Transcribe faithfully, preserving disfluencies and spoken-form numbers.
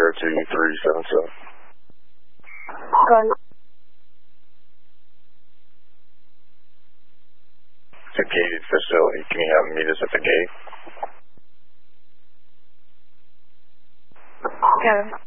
zero two three seven seven. Gun. It's a gated facility. Can you have them meet us at the gate? Kevin.